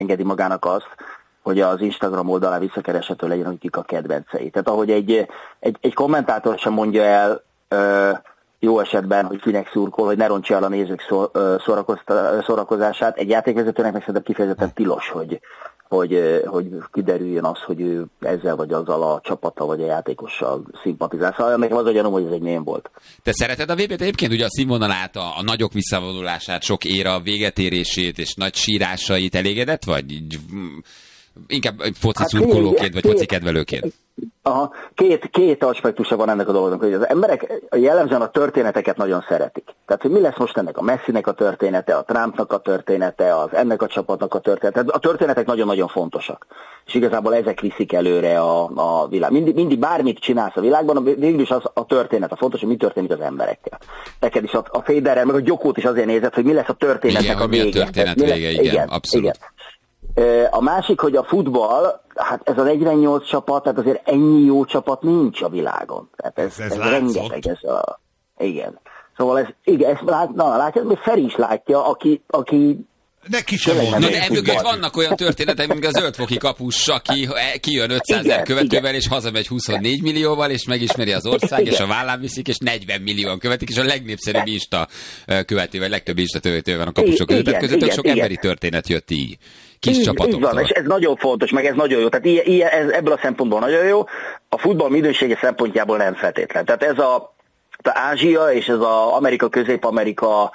megengedi magának azt, hogy az Instagram oldalán visszakereshető legyen, hogy kik a kedvencei. Tehát ahogy egy kommentátor sem mondja el jó esetben, hogy kinek szurkol, hogy ne rontsa el a nézők szórakozását, egy játékvezetőnek meg szerintem kifejezetten tilos, hogy kiderüljön az, hogy ő ezzel vagy azzal a csapattal vagy a játékossal szimpatizál. Szóval nekem az a gyanúm, hogy ez egy mém volt. Te szereted a VB-t egyébként? Ugye a színvonalát, a nagyok visszavonulását, sok éra végetérését és nagy sírásait elégedett vagy? Inkább foci szurkolóként vagy foci kedvelőként? Aha, két aspektusa van ennek a dolognak, hogy az emberek jellemzően a történeteket nagyon szeretik. Tehát, hogy mi lesz most ennek a Messinek a története, a Trumpnak a története, az ennek a csapatnak a története. A történetek nagyon-nagyon fontosak. És igazából ezek viszik előre a világ. Mindig bármit csinálsz a világban, végül is az a történet, a fontos, hogy mi történik az emberekkel. Neked is a Federer, meg a Gyokót is azért nézett, hogy mi lesz a történetnek a vége. Mi a történet vége, igen, abszolút. Igen. A másik, hogy a futball, hát ez az 48 csapat, tehát azért ennyi jó csapat nincs a világon. Tehát ez rengeteg, igen. Szóval látja, Feri is látja, aki neki sem mondja. De emögött vannak olyan történetek, mint a zöldfoki kapus, aki kijön 500 000 követővel, és hazamegy 24 millióval, és megismeri az ország, és a vállán viszik, és 40 millióan követik, és a legnépszerűbb Insta követővel, legtöbb Insta követővel van a kapusok között. Tehát közöttök sok emberi történet jött így. Kis csapatoktól. Így van, és ez nagyon fontos, meg ez nagyon jó. Tehát ez ebből a szempontból nagyon jó. A futball minősége szempontjából nem feltétlen. Tehát ez az Ázsia és ez az Amerika, Közép-Amerika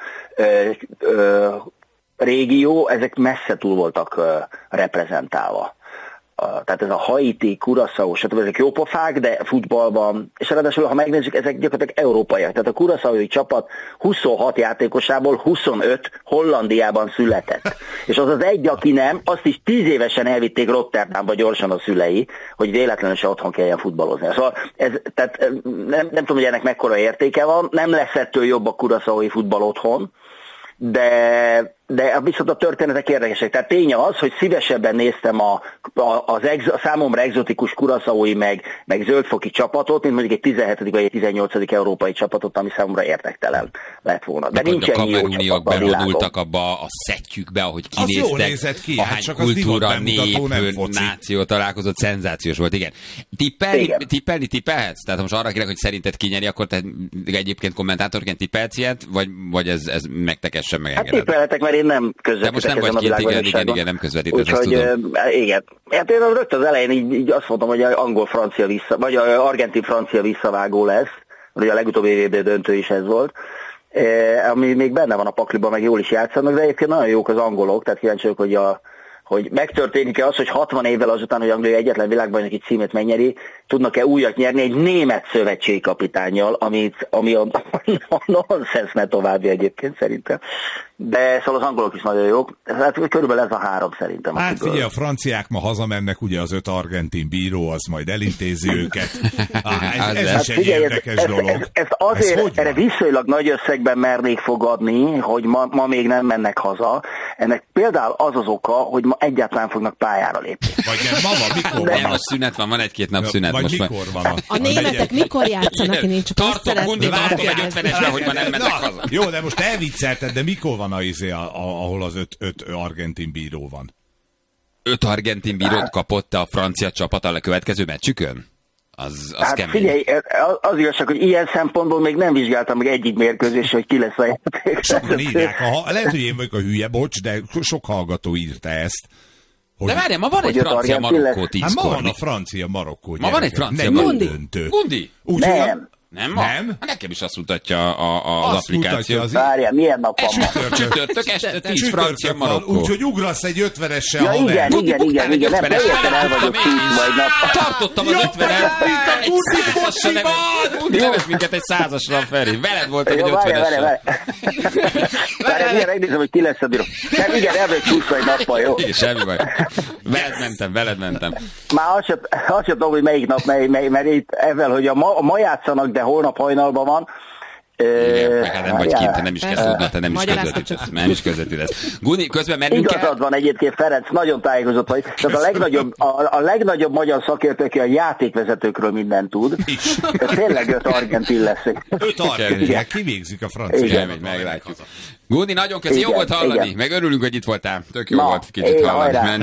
régió, ezek messze túl voltak reprezentálva. Tehát ez a Haiti, Curaçao, stb. Ezek jó pofák, de futballban, és ráadásul, ha megnézzük, ezek gyakorlatilag európaiak. Tehát a Curaçaoi csapat 26 játékosából 25 Hollandiában született. És az az egy, aki nem, azt is 10 évesen elvitték Rotterdamba gyorsan a szülei, hogy véletlenül se otthon kelljen futballozni. Szóval tehát nem tudom, hogy ennek mekkora értéke van, nem lesz ettől jobb a Curaçaoi futball otthon, de viszont a történetek érdekesek. Tehát tény az, hogy szívesebben néztem a számomra egzotikus Curaçaoi meg zöldfoki csapatot, mint mondjuk egy 17. vagy egy 18. európai csapatot, ami számomra érdektelen lett volna. De nincs ennyi jó csapat a világon. Bevonultak abba a szettyükbe, ahogy kinéztek, ki, ahány csak kultúra, nép, náció találkozott, szenzációs volt, igen. Tippelhetsz? Tehát most arra kérek, hogy szerinted kinyeri, akkor te egyébként kommentátorként tippelhetsz ilyet, vagy ez megtekessen megengedett? Hát tippelhetek, mert én nem közvetítek ezen a világban. Igen, nem közvetítesz, úgyhogy, azt tudom. Igen. Hát én rögtön az elején így azt mondtam, hogy angol-francia vagy argentin-francia visszavágó lesz, ugye a legutóbbi VB döntő is ez volt, ami még benne van a pakliban, meg jól is játszanak, de egyébként nagyon jók az angolok, tehát kíváncsi vagyok, hogy megtörténik-e az, hogy 60 évvel azután, hogy Anglia egyetlen világbajnoki címet megnyeri, tudnak-e újat nyerni egy német szövetségkapitánnyal, ami a nonsens ne további egyébként szerintem. De szóval az angolok is nagyon jók. Hát körülbelül ez a 3 szerintem. Hát figyelj, a franciák ma hazamennek, ugye az 5 argentin bíró, az majd elintézi őket. Ez is egy érdekes dolog. Ezt azért erre viszonylag nagy összegben mernék fogadni, hogy ma még nem mennek haza. Ennek például az oka, hogy ma egyáltalán fognak pályára lépni. Vagy nem, ma van, mikor van? Nem, most szünet van egy-két nap szünet. Vagy most mikor van? A németek mikor játszanak? Én csak azt szeretném. Tartom egy 50-esre, hogy ma nem mennek haza. Jó, de most elviccelted, de mikor van ahol az 5 argentin bíró van? 5 argentin bírót kapott a francia csapat a következő meccsükön? Az hát kemény. Figyelj, az igazság, hogy ilyen szempontból még nem vizsgáltam meg egyik mérkőzés, hogy ki lesz a játék. Sokan írják, lehet, hogy én vagyok a hülye, bocs, de sok hallgató írta ezt. De várjál, ma van egy francia-Marokkó 10-kor. Hát ma van a francia-Marokkó. Ma van egy francia-Marokkó. Gundi? Nem. Nem? Nekem is azt mutatja az applikáció. Várjál, milyen nap van ma? Csütörtök este 10 francia Marokkó. Úgyhogy ugrasz egy 50-essel, ja, igen. Nem teljesen el vagyok tízva egy nap. Tartottam az 50-et. Egy 100-asra nevet minket egy 100-asra, Feri. Veled voltam egy 50-essel. Várjál, igen, megnézem, hogy ki lesz a bíró. Nem, igen, el vagyok csúszva egy nappal, jó? Igen, semmi baj. Veled mentem. Már azt sem tudom, hogy melyik nap, mert itt ezzel, hogy ma játszanak, de holnap hajnalban van. Igen, hát nem vagy kint, nem is kell tudni, te nem is közvetítesz. Guni, közben mennünk kell. Igazad van egyébként, Ferenc, nagyon tájékozott vagy. Tehát a legnagyobb magyar szakértő, aki a játékvezetőkről mindent tud. Tényleg 5 argentin lesz. 5 argentin, kivégzik a franciát. Meglátjuk. Guni, nagyon köszi, jó volt hallani, meg örülünk, hogy itt voltál. Tök jó volt kicsit hallani.